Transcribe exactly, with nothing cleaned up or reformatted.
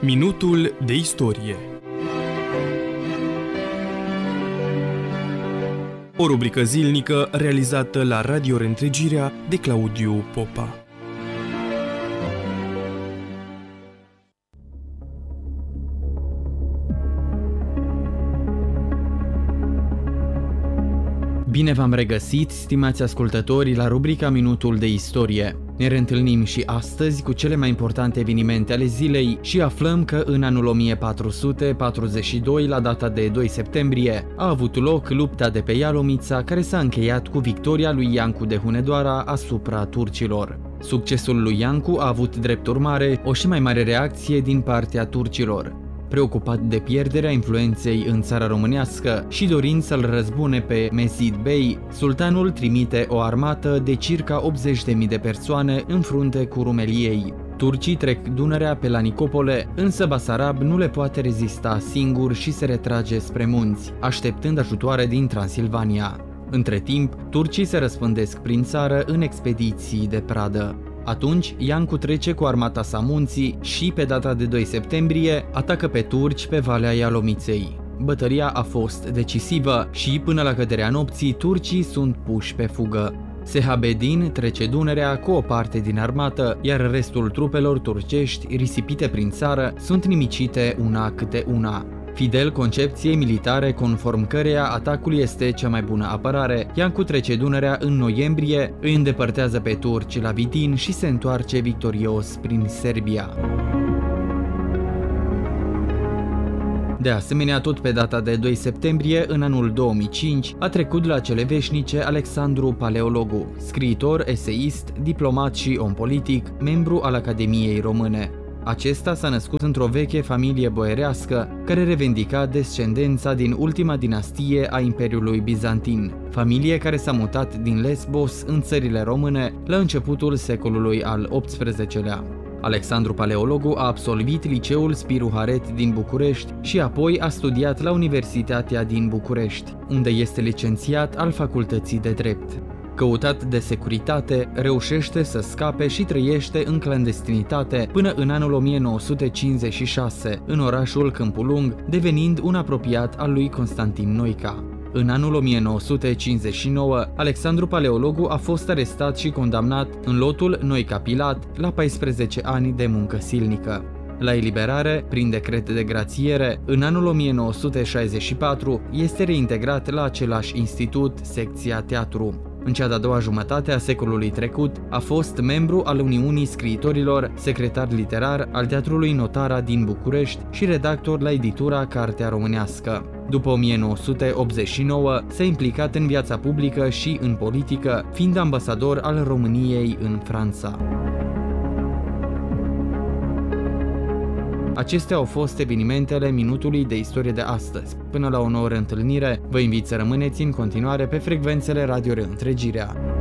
Minutul de istorie. O rubrică zilnică realizată la Radio Reîntregirea de Claudiu Popa. Bine v-am regăsit, stimați ascultători, la rubrica Minutul de istorie. Ne reîntâlnim și astăzi cu cele mai importante evenimente ale zilei și aflăm că în anul o mie patru sute patruzeci și doi, la data de doi septembrie, a avut loc lupta de pe Ialomița, care s-a încheiat cu victoria lui Iancu de Hunedoara asupra turcilor. Succesul lui Iancu a avut drept urmare o și mai mare reacție din partea turcilor. Preocupat de pierderea influenței în țara românească și dorind să-l răzbune pe Mezid Bey, sultanul trimite o armată de circa optzeci de mii de persoane în frunte cu Rumeliei. Turcii trec Dunărea pe la Nicopole, însă Basarab nu le poate rezista singur și se retrage spre munți, așteptând ajutoare din Transilvania. Între timp, turcii se răspândesc prin țară în expediții de pradă. Atunci, Iancu trece cu armata sa munții și, pe data de doi septembrie, atacă pe turci pe Valea Ialomiței. Bătălia a fost decisivă și, până la căderea nopții, turcii sunt puși pe fugă. Sehabedin trece Dunărea cu o parte din armată, iar restul trupelor turcești, risipite prin țară, sunt nimicite una câte una. Fidel concepției militare conform căreia atacul este cea mai bună apărare, Iancu trece Dunărea în noiembrie, îi îndepărtează pe turci la Vidin și se întoarce victorios prin Serbia. De asemenea, tot pe data de doi septembrie, în anul două mii cinci, a trecut la cele veșnice Alexandru Paleologu, scriitor, eseist, diplomat și om politic, membru al Academiei Române. Acesta s-a născut într-o veche familie boierească, care revendica descendența din ultima dinastie a Imperiului Bizantin, familie care s-a mutat din Lesbos în țările române la începutul secolului al optsprezecelea. Alexandru Paleologu a absolvit liceul Spiru Haret din București și apoi a studiat la Universitatea din București, unde este licențiat al Facultății de Drept. Căutat de securitate, reușește să scape și trăiește în clandestinitate până în anul o mie nouă sute cincizeci și șase, în orașul Câmpul Lung, devenind un apropiat al lui Constantin Noica. În anul o mie nouă sute cincizeci și nouă, Alexandru Paleologu a fost arestat și condamnat în lotul Noica Pilat la paisprezece ani de muncă silnică. La eliberare, prin decret de grațiere, în anul o mie nouă sute șaizeci și patru, este reintegrat la același institut, secția teatru. În cea de-a doua jumătate a secolului trecut, a fost membru al Uniunii Scriitorilor, secretar literar al Teatrului Notara din București și redactor la editura Cartea Românească. După o mie nouă sute optzeci și nouă, s-a implicat în viața publică și în politică, fiind ambasador al României în Franța. Acestea au fost evenimentele Minutului de Istorie de astăzi. Până la o nouă întâlnire, vă invit să rămâneți în continuare pe frecvențele Radio Reîntregirea.